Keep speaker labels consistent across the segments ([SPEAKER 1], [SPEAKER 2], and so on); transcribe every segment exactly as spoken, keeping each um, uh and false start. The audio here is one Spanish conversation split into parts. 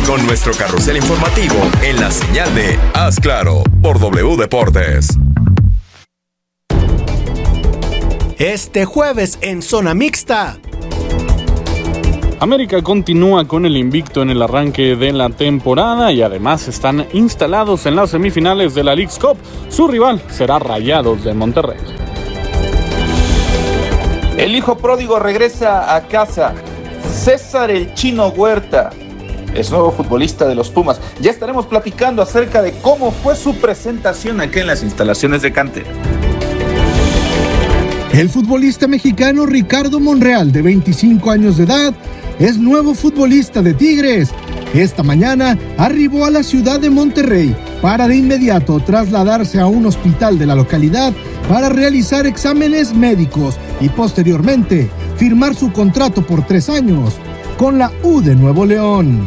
[SPEAKER 1] con nuestro carrusel informativo en la señal de Haz Claro por W Deportes.
[SPEAKER 2] Este jueves en Zona Mixta.
[SPEAKER 3] América continúa con el invicto en el arranque de la temporada y además están instalados en las semifinales de la Leagues Cup. Su rival será Rayados de Monterrey.
[SPEAKER 4] El hijo pródigo regresa a casa. César el Chino Huerta es nuevo futbolista de los Pumas. Ya estaremos platicando acerca de cómo fue su presentación aquí en las instalaciones de Cantera.
[SPEAKER 5] El futbolista mexicano Ricardo Monreal, de veinticinco años de edad, es nuevo futbolista de Tigres. Esta mañana arribó a la ciudad de Monterrey para de inmediato trasladarse a un hospital de la localidad para realizar exámenes médicos y posteriormente firmar su contrato por tres años con la U de Nuevo León.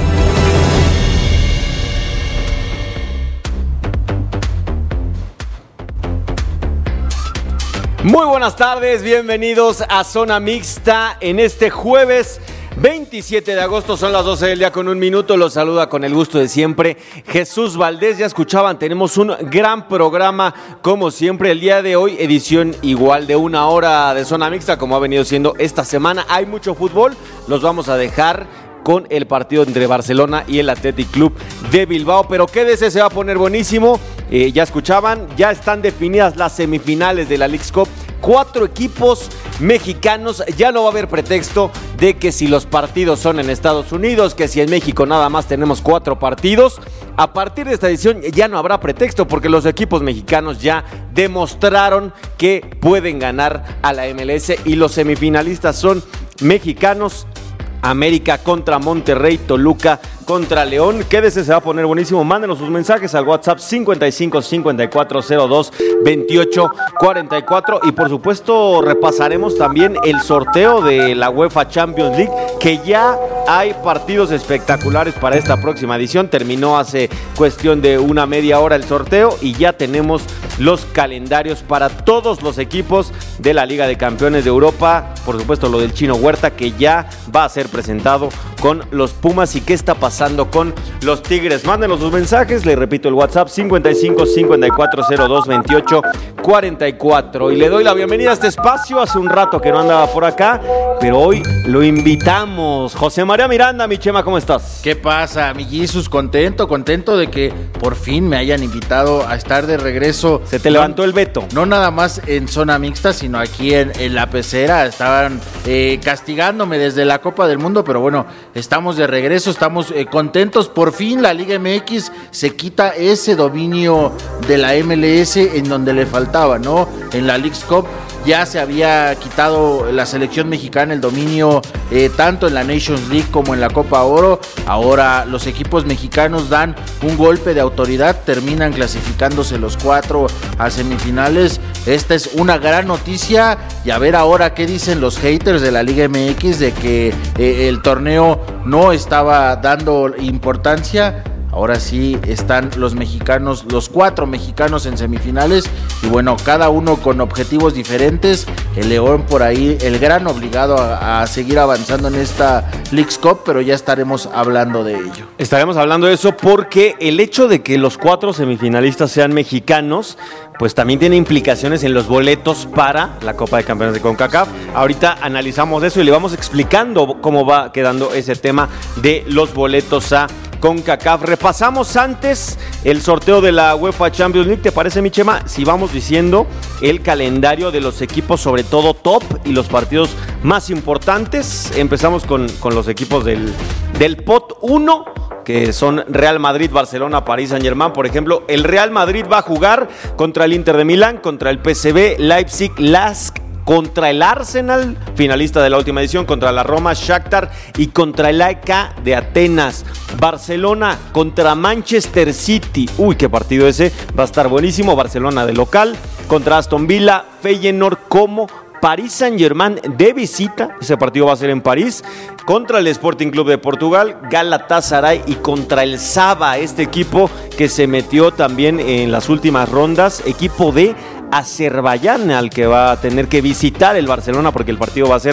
[SPEAKER 6] Muy buenas tardes, bienvenidos a Zona Mixta en este jueves veintisiete de agosto, son las doce del día con un minuto. Los saluda con el gusto de siempre Jesús Valdés. Ya escuchaban, tenemos un gran programa como siempre el día de hoy, edición igual de una hora de Zona Mixta como ha venido siendo esta semana. Hay mucho fútbol, los vamos a dejar con el partido entre Barcelona y el Athletic Club de Bilbao, pero quédese, se va a poner buenísimo. Eh, ya escuchaban, ya están definidas las semifinales de la Leagues Cup. Cuatro equipos mexicanos, ya no va a haber pretexto de que si los partidos son en Estados Unidos, que si en México nada más tenemos cuatro partidos. A partir de esta edición ya no habrá pretexto porque los equipos mexicanos ya demostraron que pueden ganar a la M L S y los semifinalistas son mexicanos. América contra Monterrey, Toluca contra León. Quédese, se va a poner buenísimo. Mándenos sus mensajes al WhatsApp cincuenta y cinco cincuenta y cuatro cero dos veintiocho cuarenta y cuatro. Y por supuesto repasaremos también el sorteo de la UEFA Champions League, que ya hay partidos espectaculares para esta próxima edición. Terminó hace cuestión de una media hora el sorteo y ya tenemos los calendarios para todos los equipos de la Liga de Campeones de Europa. Por supuesto lo del Chino Huerta, que ya va a ser presentado con los Pumas. ¿Y qué está pasando con los Tigres? Mándenos sus mensajes, les repito el WhatsApp cincuenta y cinco cincuenta y cuatro cero dos veintiocho cuarenta y cuatro. Y le doy la bienvenida a este espacio. Hace un rato que no andaba por acá, pero hoy lo invitamos. José María Miranda, mi Chema, ¿cómo estás?
[SPEAKER 7] ¿Qué pasa, mi Jesus? Contento, contento de que por fin me hayan invitado a estar de regreso.
[SPEAKER 6] Se te levantó no, el veto.
[SPEAKER 7] No nada más en Zona Mixta, sino aquí en, en La Pecera. Estaban eh, castigándome desde la Copa del Mundo, pero bueno, estamos de regreso, estamos eh, contentos. Por fin la Liga M X se quita ese dominio de la M L S en donde le faltaba, ¿no? En la Leagues Cup ya se había quitado la selección mexicana el dominio eh, tanto en la Nations League como en la Copa Oro. Ahora los equipos mexicanos dan un golpe de autoridad, terminan clasificándose los cuatro a semifinales. Esta es una gran noticia y a ver ahora qué dicen los haters de la Liga M X de que eh, el torneo no estaba dando importancia. Ahora sí están los mexicanos, los cuatro mexicanos en semifinales y bueno, cada uno con objetivos diferentes. El León por ahí, el gran obligado a, a seguir avanzando en esta Leagues Cup, pero ya estaremos hablando de ello.
[SPEAKER 6] Estaremos hablando de eso porque el hecho de que los cuatro semifinalistas sean mexicanos, pues también tiene implicaciones en los boletos para la Copa de Campeones de CONCACAF. Ahorita analizamos eso y le vamos explicando cómo va quedando ese tema de los boletos a CONCACAF. Repasamos antes el sorteo de la UEFA Champions League, ¿te parece, mi Chema? Si vamos diciendo el calendario de los equipos, sobre todo top, y los partidos más importantes. Empezamos con, con los equipos del, del Pot uno, que son Real Madrid, Barcelona, París Saint-Germain. Por ejemplo, el Real Madrid va a jugar contra el Inter de Milán, contra el P S V, Leipzig, Lask, contra el Arsenal, finalista de la última edición, contra la Roma, Shakhtar y contra el A E K de Atenas. Barcelona contra Manchester City. Uy, qué partido ese, va a estar buenísimo. Barcelona de local contra Aston Villa, Feyenoord como París Saint-Germain de visita. Ese partido va a ser en París. Contra el Sporting Club de Portugal, Galatasaray y contra el Saba, este equipo que se metió también en las últimas rondas, equipo de Azerbaiyán, al que va a tener que visitar el Barcelona porque el partido va a ser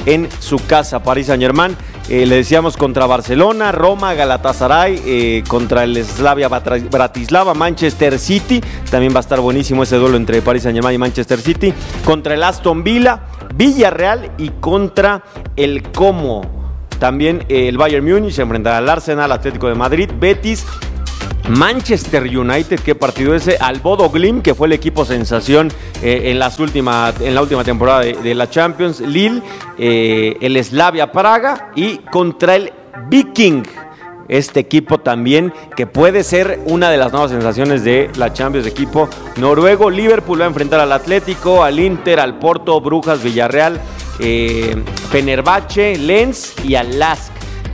[SPEAKER 6] en su casa. Paris Saint-Germain, eh, le decíamos contra Barcelona, Roma, Galatasaray, eh, contra el Slavia Bratislava, Manchester City, también va a estar buenísimo ese duelo entre Paris Saint-Germain y Manchester City, contra el Aston Villa, Villarreal y contra el Como. También eh, el Bayern Múnich se enfrentará al Arsenal, Atlético de Madrid, Betis, Manchester United, qué partido ese, al Bodo Glimt, que fue el equipo sensación eh, en, las última, en la última temporada de, de la Champions, Lille, eh, el Slavia Praga y contra el Viking. Este equipo también que puede ser una de las nuevas sensaciones de la Champions, equipo noruego. Liverpool va a enfrentar al Atlético, al Inter, al Porto, Brujas, Villarreal, eh, Fenerbahce, Lens y al Lask.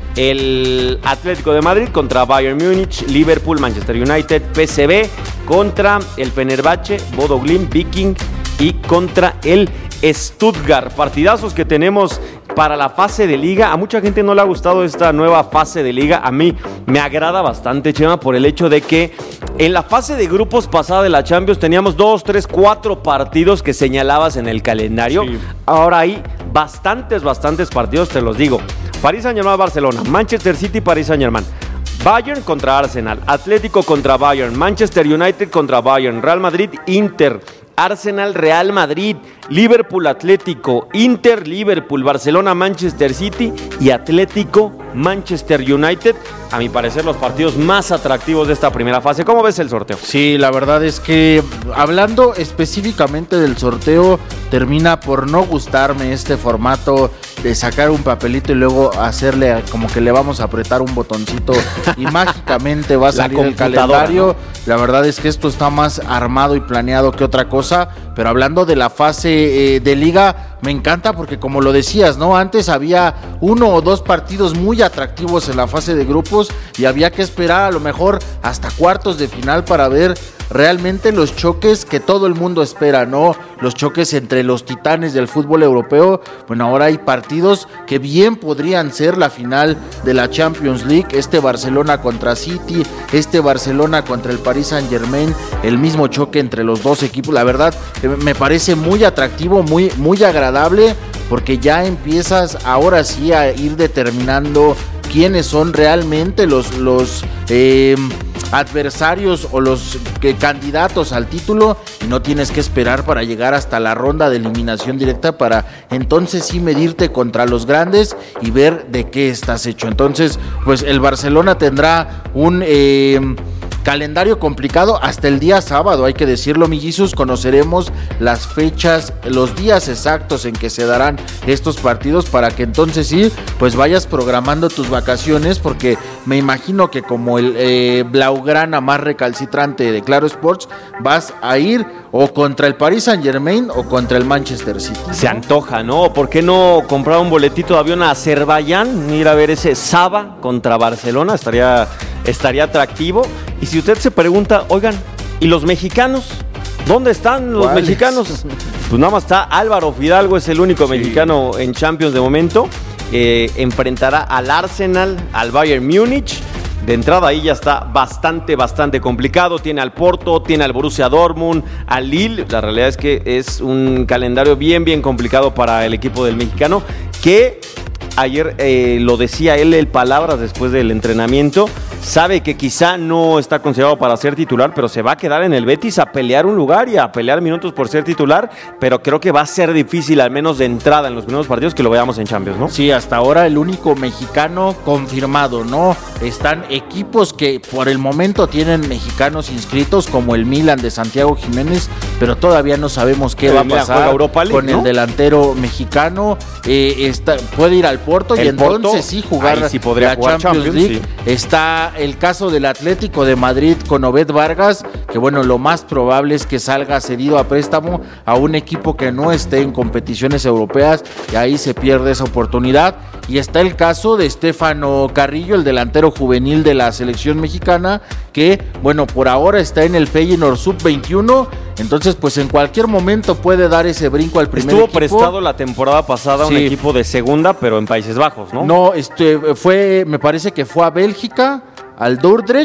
[SPEAKER 6] El Atlético de Madrid contra Bayern Múnich, Liverpool, Manchester United, P S V contra el Fenerbahce, Bodo Glimt, Viking y contra el Stuttgart. Partidazos que tenemos para la fase de liga. A mucha gente no le ha gustado esta nueva fase de liga. A mí me agrada bastante, Chema, por el hecho de que en la fase de grupos pasada de la Champions teníamos dos, tres, cuatro partidos que señalabas en el calendario. Sí. Ahora hay bastantes, bastantes partidos, te los digo. Paris Saint-Germain, Barcelona, Manchester City, Paris Saint-Germain, Bayern contra Arsenal, Atlético contra Bayern, Manchester United contra Bayern, Real Madrid, Inter, Arsenal, Real Madrid, Liverpool, Atlético, Inter, Liverpool, Barcelona, Manchester City y Atlético, Manchester United. A mi parecer, los partidos más atractivos de esta primera fase. ¿Cómo ves el sorteo?
[SPEAKER 7] Sí, la verdad es que hablando específicamente del sorteo, termina por no gustarme este formato de sacar un papelito y luego hacerle como que le vamos a apretar un botoncito y mágicamente va a salir el calendario. ¿No? La verdad es que esto está más armado y planeado que otra cosa, pero hablando de la fase eh, de liga, me encanta porque como lo decías, ¿no? Antes había uno o dos partidos muy atractivos en la fase de grupos y había que esperar a lo mejor hasta cuartos de final para ver realmente los choques que todo el mundo espera, ¿no? Los choques entre los titanes del fútbol europeo. Bueno, ahora hay partidos que bien podrían ser la final de la Champions League. Este Barcelona contra City, este Barcelona contra el Paris Saint-Germain, el mismo choque entre los dos equipos. La verdad, me parece muy atractivo, muy, muy agradable, porque ya empiezas ahora sí a ir determinando quiénes son realmente los, los eh, adversarios o los que, candidatos al título, y no tienes que esperar para llegar hasta la ronda de eliminación directa para entonces sí medirte contra los grandes y ver de qué estás hecho. Entonces, pues el Barcelona tendrá un eh, calendario complicado hasta el día sábado, hay que decirlo, mi Jesus. Conoceremos las fechas, los días exactos en que se darán estos partidos para que entonces sí, pues vayas programando tus vacaciones, porque me imagino que como el eh, blaugrana más recalcitrante de Claro Sports, vas a ir o contra el Paris Saint-Germain o contra el Manchester City, ¿no?
[SPEAKER 6] Se antoja, ¿no? ¿Por qué no comprar un boletito de avión a Azerbaiyán? Ir a ver ese Saba contra Barcelona, estaría, estaría atractivo. Y si usted se pregunta, oigan, ¿y los mexicanos? ¿Dónde están los ¿Cuáles? mexicanos? Pues nada más está Álvaro Fidalgo, es el único sí. mexicano en Champions de momento. Eh, enfrentará al Arsenal, al Bayern Múnich. De entrada ahí ya está bastante, bastante complicado. Tiene al Porto, tiene al Borussia Dortmund, al Lille. La realidad es que es un calendario bien, bien complicado para el equipo del mexicano, que ayer eh, lo decía él, el palabras después del entrenamiento. Sabe que quizá no está considerado para ser titular, pero se va a quedar en el Betis a pelear un lugar y a pelear minutos por ser titular, pero creo que va a ser difícil, al menos de entrada en los primeros partidos, que lo veamos en Champions, ¿no?
[SPEAKER 7] Sí, hasta ahora el único mexicano confirmado, ¿no? Están equipos que por el momento tienen mexicanos inscritos, como el Milan de Santiago Jiménez, pero todavía no sabemos qué pero va a pasar Europa League, con ¿no? el delantero mexicano. Eh, está, puede ir al Porto el y Porto, entonces sí jugar sí podría la jugar Champions, Champions League. Sí. Está el caso del Atlético de Madrid con Obed Vargas, que bueno, lo más probable es que salga cedido a préstamo a un equipo que no esté en competiciones europeas, y ahí se pierde esa oportunidad. Y está el caso de Estefano Carrillo, el delantero juvenil de la selección mexicana, que bueno, por ahora está en el Feyenoord sub veintiuno, entonces pues en cualquier momento puede dar ese brinco al primer
[SPEAKER 6] Estuvo
[SPEAKER 7] equipo.
[SPEAKER 6] prestado la temporada pasada a sí. un equipo de segunda, pero en Países Bajos, ¿no?
[SPEAKER 7] No, este fue, me parece que fue a Bélgica, al Dordrecht,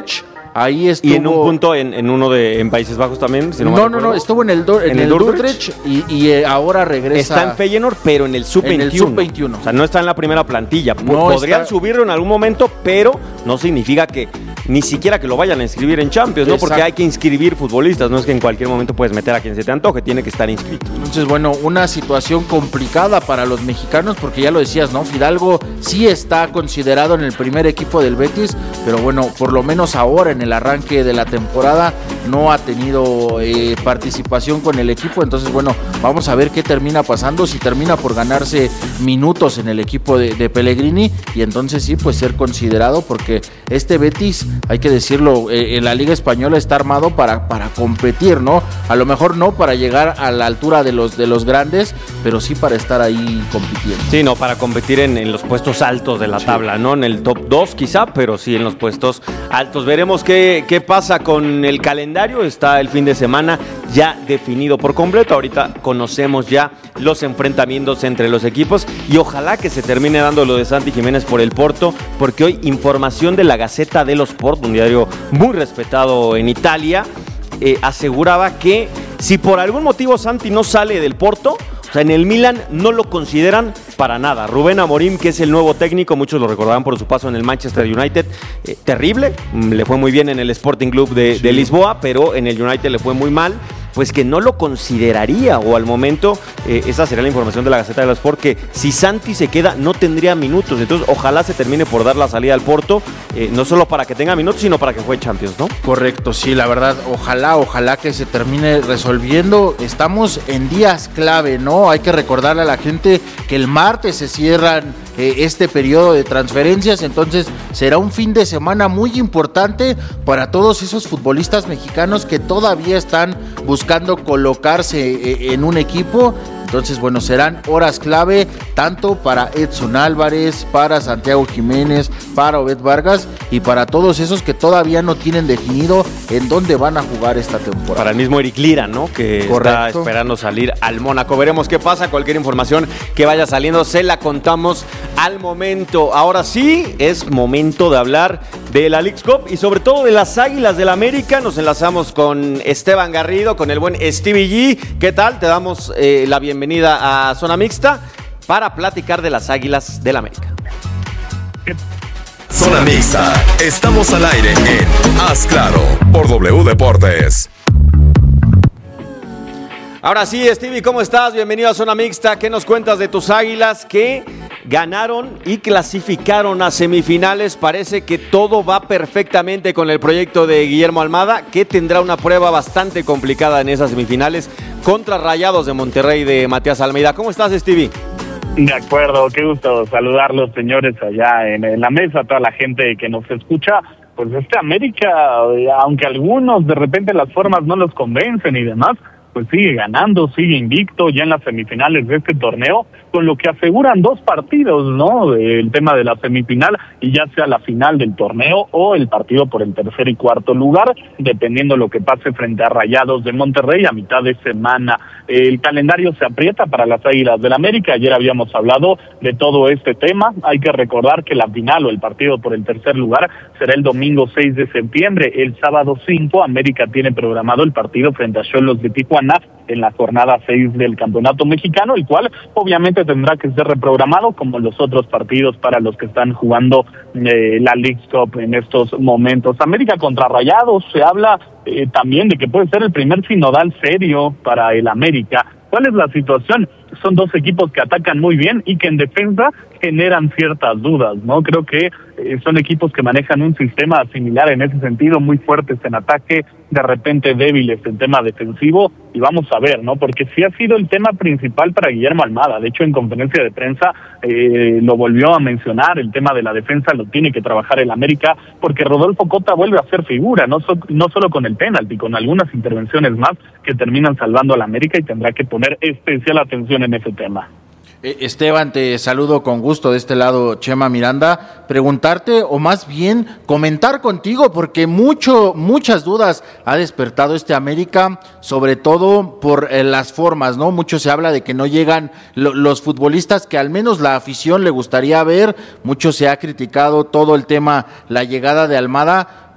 [SPEAKER 7] ahí estuvo.
[SPEAKER 6] Y en un punto en, en uno de en Países Bajos también. Si no,
[SPEAKER 7] no, no, no, estuvo en el, Do, en
[SPEAKER 6] ¿En
[SPEAKER 7] el,
[SPEAKER 6] el
[SPEAKER 7] Dordrecht y, y eh, ahora regresa.
[SPEAKER 6] Está en Feyenoord, pero en el sub veintiuno.
[SPEAKER 7] En el sub veintiuno.
[SPEAKER 6] O sea, no está en la primera plantilla.
[SPEAKER 7] No
[SPEAKER 6] Podrían
[SPEAKER 7] está...
[SPEAKER 6] subirlo en algún momento, pero no significa que ni siquiera que lo vayan a inscribir en Champions, ¿no?
[SPEAKER 7] Exacto.
[SPEAKER 6] Porque hay que inscribir futbolistas, no es que en cualquier momento puedes meter a quien se te antoje, tiene que estar inscrito.
[SPEAKER 7] Entonces, bueno, una situación complicada para los mexicanos, porque ya lo decías, ¿no? Fidalgo sí está considerado en el primer equipo del Betis, pero bueno, por lo menos ahora en el arranque de la temporada no ha tenido eh, participación con el equipo, entonces bueno, vamos a ver qué termina pasando, si termina por ganarse minutos en el equipo de, de Pellegrini, y entonces sí, pues ser considerado, porque este Betis, hay que decirlo, eh, en la Liga Española está armado para, para competir, ¿no? A lo mejor no para llegar a la altura de los, de los grandes, pero sí para estar ahí compitiendo.
[SPEAKER 6] Sí, no, para competir en, en los puestos altos de la sí. tabla, ¿no? En el top dos quizá, pero sí en los puestos altos. Veremos qué, qué pasa con el calendario. Está el fin de semana ya definido por completo. Ahorita conocemos ya los enfrentamientos entre los equipos y ojalá que se termine dando lo de Santi Jiménez por el Porto, porque hoy información de la Gazzetta dello Sport, un diario muy respetado en Italia, eh, aseguraba que si por algún motivo Santi no sale del Porto, o sea, en el Milan no lo consideran para nada. Rubén Amorim, que es el nuevo técnico, muchos lo recordarán por su paso en el Manchester United, eh, terrible, le fue muy bien en el Sporting Club de, sí. de Lisboa, pero en el United le fue muy mal, pues que no lo consideraría, o al momento, eh, esa sería la información de la Gazzetta dello Sport, que si Santi se queda no tendría minutos, entonces ojalá se termine por dar la salida al Porto, eh, no solo para que tenga minutos, sino para que juegue Champions, ¿no?
[SPEAKER 7] Correcto, sí, la verdad, ojalá, ojalá que se termine resolviendo. Estamos en días clave, ¿no? Hay que recordarle a la gente que el martes se cierran eh, este periodo de transferencias, entonces será un fin de semana muy importante para todos esos futbolistas mexicanos que todavía están buscando colocarse eh, en un equipo. Entonces, bueno, serán horas clave tanto para Edson Álvarez, para Santiago Jiménez, para Obed Vargas y para todos esos que todavía no tienen definido en dónde van a jugar esta temporada.
[SPEAKER 6] Para el mismo Eric Lira, ¿no? Que Correcto. Está esperando salir al Mónaco. Veremos qué pasa. Cualquier información que vaya saliendo se la contamos al momento. Ahora sí, es momento de hablar de la Leagues Cup y sobre todo de las Águilas del América. Nos enlazamos con Esteban Garrido, con el buen Stevie G. ¿Qué tal? Te damos eh, la bienvenida. Bienvenida a Zona Mixta para platicar de las Águilas del América.
[SPEAKER 1] Zona Mixta, estamos al aire en Haz Claro por W Deportes.
[SPEAKER 6] Ahora sí, Stevie, ¿cómo estás? Bienvenido a Zona Mixta. ¿Qué nos cuentas de tus Águilas que ganaron y clasificaron a semifinales? Parece que todo va perfectamente con el proyecto de Guillermo Almada, que tendrá una prueba bastante complicada en esas semifinales contra Rayados de Monterrey de Matías Almeida. ¿Cómo estás, Stevie?
[SPEAKER 8] De acuerdo, qué gusto saludarlos, señores, allá en, en la mesa, toda la gente que nos escucha. Pues este América, aunque algunos de repente las formas no los convencen y demás, pues sigue ganando, sigue invicto ya en las semifinales de este torneo, con lo que aseguran dos partidos, ¿no? El tema de la semifinal y ya sea la final del torneo o el partido por el tercer y cuarto lugar, dependiendo lo que pase frente a Rayados de Monterrey a mitad de semana. El calendario se aprieta para las Águilas del América. Ayer habíamos hablado de todo este tema. Hay que recordar que la final o el partido por el tercer lugar será el domingo seis de septiembre. El sábado cinco, América tiene programado el partido frente a Xolos de Tijuana en la jornada seis del Campeonato Mexicano, el cual obviamente tendrá que ser reprogramado como los otros partidos para los que están jugando eh, la Leagues Cup en estos momentos. América contra Rayados, se habla eh, también de que puede ser el primer sinodal serio para el América. ¿Cuál es la situación? Son dos equipos que atacan muy bien y que en defensa generan ciertas dudas, ¿no? Creo que eh, son equipos que manejan un sistema similar en ese sentido, muy fuertes en ataque, de repente débiles en tema defensivo, y vamos a ver, ¿no? Porque sí ha sido el tema principal para Guillermo Almada. De hecho, en conferencia de prensa eh, lo volvió a mencionar, el tema de la defensa lo tiene que trabajar el América, porque Rodolfo Cota vuelve a ser figura, no, so, no solo con el penalti, con algunas intervenciones más que terminan salvando al América, y tendrá que poner especial atención en ese tema.
[SPEAKER 7] Esteban, te saludo con gusto de este lado, Chema Miranda, preguntarte o más bien comentar contigo, porque mucho, muchas dudas ha despertado este América, sobre todo por eh, las formas, ¿no? Mucho se habla de que no llegan lo, los futbolistas que al menos la afición le gustaría ver, mucho se ha criticado todo el tema, la llegada de Almada,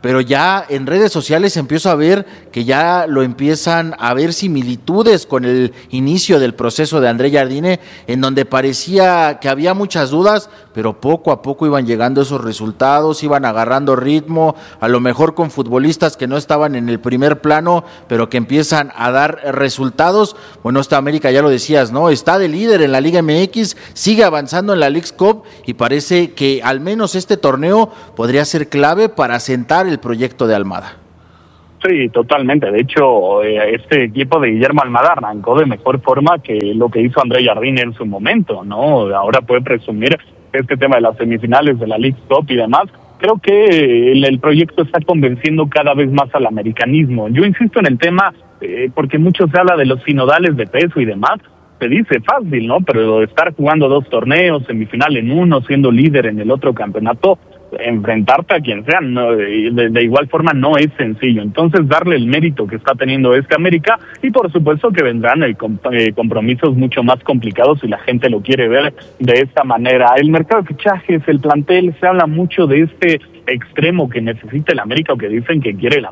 [SPEAKER 7] pero ya en redes sociales empiezo a ver que ya lo empiezan a ver similitudes con el inicio del proceso de André Jardine, en donde parecía que había muchas dudas, pero poco a poco iban llegando esos resultados, iban agarrando ritmo, a lo mejor con futbolistas que no estaban en el primer plano, pero que empiezan a dar resultados. Bueno, esta América, ya lo decías, ¿no? Está de líder en la Liga M X, sigue avanzando en la Leagues Cup y parece que al menos este torneo podría ser clave para sentar el proyecto de Almada.
[SPEAKER 8] Sí, totalmente. De hecho, este equipo de Guillermo Almada arrancó de mejor forma que lo que hizo André Jardine en su momento, ¿no? Ahora puede presumir este tema de las semifinales de la Leagues Cup y demás. Creo que el, el proyecto está convenciendo cada vez más al americanismo. Yo insisto en el tema eh, porque mucho se habla de los sinodales de peso y demás. Se dice fácil, ¿no? Pero estar jugando dos torneos, semifinal en uno, siendo líder en el otro campeonato, enfrentarte a quien sea, no, de, de igual forma no es sencillo. Entonces darle el mérito que está teniendo este América, y por supuesto que vendrán el comp- eh, compromisos mucho más complicados si la gente lo quiere ver de esta manera. El mercado de fichajes, el plantel, se habla mucho de este extremo que necesita el América o que dicen que quiere el América.